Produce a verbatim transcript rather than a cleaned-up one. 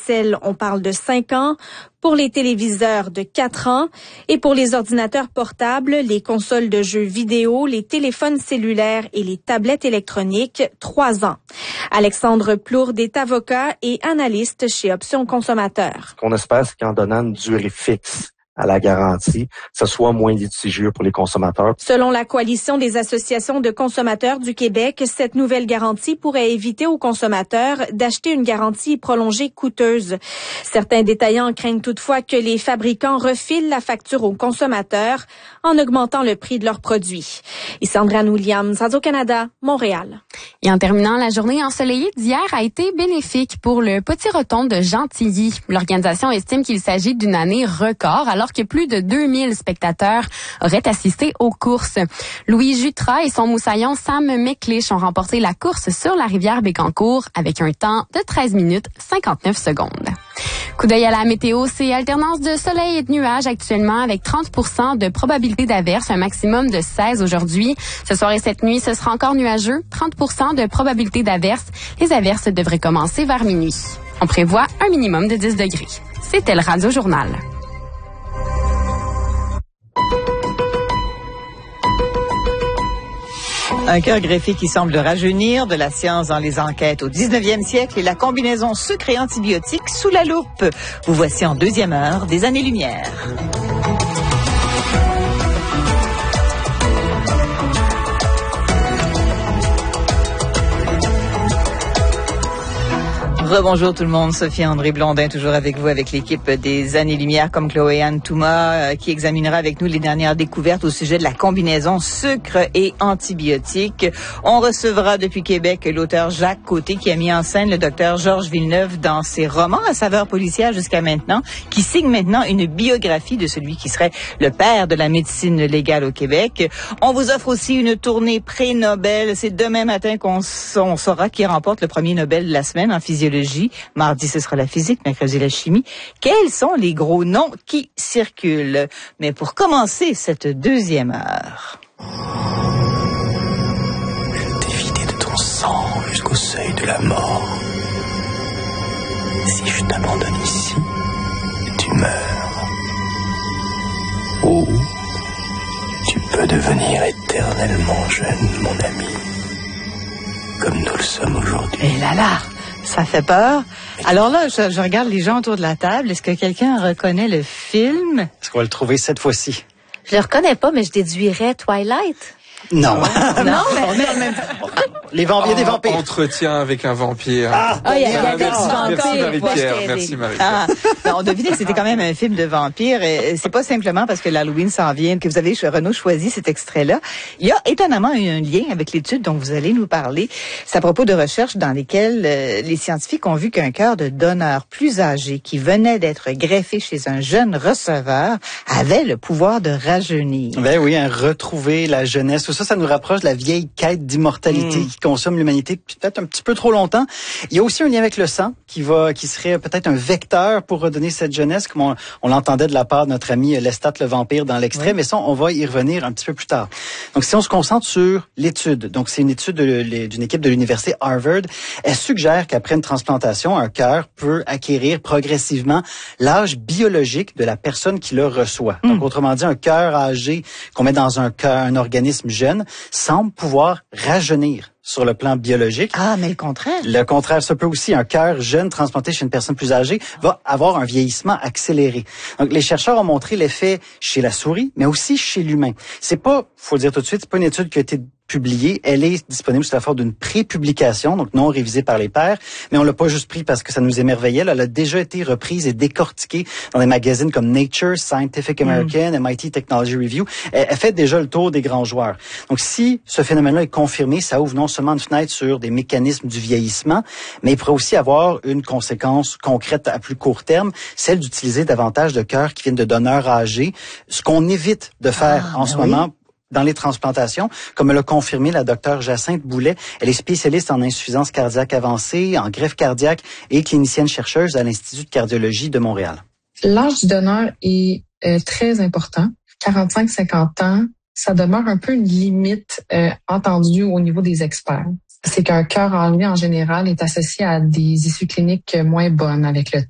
lave-vaisselle, on parle de cinq ans. Pour les téléviseurs, de quatre ans. Et pour les ordinateurs portables, les consoles de jeux vidéo, les téléphones cellulaires et les tablettes électroniques, trois ans. Alexandre Plourde est avocat et analyste chez Options Consommateurs. Ce qu'on espère, c'est qu'en donnant une durée fixe à la garantie, que ce soit moins litigieux pour les consommateurs. Selon la Coalition des associations de consommateurs du Québec, cette nouvelle garantie pourrait éviter aux consommateurs d'acheter une garantie prolongée coûteuse. Certains détaillants craignent toutefois que les fabricants refilent la facture aux consommateurs en augmentant le prix de leurs produits. Ici Andréane Williams, Radio-Canada, Montréal. Et en terminant, la journée ensoleillée d'hier a été bénéfique pour le Petit Roton de Gentilly. L'organisation estime qu'il s'agit d'une année record, alors que plus de deux mille spectateurs auraient assisté aux courses. Louis Jutras et son moussaillon Sam McLeish ont remporté la course sur la rivière Bécancour avec un temps de treize minutes cinquante-neuf secondes. Coup d'œil à la météo, c'est alternance de soleil et de nuages actuellement avec trente pour cent de probabilité d'averse, un maximum de seize aujourd'hui. Ce soir et cette nuit, ce sera encore nuageux, trente pour cent de probabilité d'averse. Les averses devraient commencer vers minuit. On prévoit un minimum de dix degrés. C'était le Radio Journal. Un cœur greffé qui semble rajeunir, de la science dans les enquêtes au dix-neuvième siècle et la combinaison sucre et antibiotiques sous la loupe. Vous voici en deuxième heure des années-lumière. Rebonjour tout le monde, Sophie André Blondin toujours avec vous avec l'équipe des Années-Lumière comme Chloé-Anne Touma euh, qui examinera avec nous les dernières découvertes au sujet de la combinaison sucre et antibiotiques. On recevra depuis Québec l'auteur Jacques Côté qui a mis en scène le docteur Georges Villeneuve dans ses romans à saveur policière jusqu'à maintenant, qui signe maintenant une biographie de celui qui serait le père de la médecine légale au Québec. On vous offre aussi une tournée pré-Nobel. C'est demain matin qu'on on saura qui remporte le premier Nobel de la semaine en physiologie. Mardi, ce sera la physique, mercredi, la chimie. Quels sont les gros noms qui circulent? Mais pour commencer cette deuxième heure... Je t'ai vidé de ton sang jusqu'au seuil de la mort. Si je t'abandonne ici, tu meurs. Ou tu peux devenir éternellement jeune, mon ami. Comme nous le sommes aujourd'hui. Et là là! Ça fait peur. Alors là, je, je regarde les gens autour de la table. Est-ce que quelqu'un reconnaît le film? Est-ce qu'on va le trouver cette fois-ci? Je le reconnais pas, mais je déduirais Twilight. Non. non, non, mais... mais... même... Les vampires, des vampires. Entretien avec un vampire. Ah, oh, il y avait du merci, vampire. merci Marie-Pierre. Moi, Merci Marie-Pierre. Ah, ben, on devinait que c'était quand même un film de vampire. Et c'est pas simplement parce que l'Halloween s'en vient que vous avez, Renaud, choisi cet extrait-là. Il y a étonnamment un lien avec l'étude dont vous allez nous parler. C'est à propos de recherches dans lesquelles euh, les scientifiques ont vu qu'un cœur de donneur plus âgé qui venait d'être greffé chez un jeune receveur avait le pouvoir de rajeunir. Ben oui, hein, retrouver la jeunesse. Tout ça, ça nous rapproche de la vieille quête d'immortalité mmh. qui consomme l'humanité peut-être un petit peu trop longtemps. Il y a aussi un lien avec le sang qui va, qui serait peut-être un vecteur pour redonner cette jeunesse, comme on, on l'entendait de la part de notre ami Lestat le vampire dans l'extrait, oui. Mais ça, on va y revenir un petit peu plus tard. Donc, si on se concentre sur l'étude, donc c'est une étude de, d'une équipe de l'université Harvard, elle suggère qu'après une transplantation, un cœur peut acquérir progressivement l'âge biologique de la personne qui le reçoit. Mm. Donc, autrement dit, un cœur âgé qu'on met dans un cœur, un organisme jeune, semble pouvoir rajeunir sur le plan biologique. Ah, mais le contraire. Le contraire, ça peut aussi. Un cœur jeune transplanté chez une personne plus âgée va avoir un vieillissement accéléré. Donc, les chercheurs ont montré l'effet chez la souris, mais aussi chez l'humain. C'est pas, faut le dire tout de suite, c'est pas une étude qui a été publiée. Elle est disponible sous la forme d'une pré-publication, donc non révisée par les pairs, mais on l'a pas juste pris parce que ça nous émerveillait. Là, elle a déjà été reprise et décortiquée dans des magazines comme Nature, Scientific American, mm. M I T Technology Review. Elle, elle fait déjà le tour des grands joueurs. Donc, si ce phénomène-là est confirmé, ça ouvre non seulement une fenêtre sur des mécanismes du vieillissement, mais il pourrait aussi avoir une conséquence concrète à plus court terme, celle d'utiliser davantage de cœurs qui viennent de donneurs âgés, ce qu'on évite de faire ah, en ce oui. moment dans les transplantations, comme l'a confirmé la docteure Jacinthe Boulet. Elle est spécialiste en insuffisance cardiaque avancée, en greffe cardiaque et clinicienne chercheuse à l'Institut de cardiologie de Montréal. L'âge du donneur est euh, très important. quarante-cinq à cinquante ans, ça demeure un peu une limite euh, entendue au niveau des experts. C'est qu'un cœur âgé en général est associé à des issues cliniques moins bonnes avec le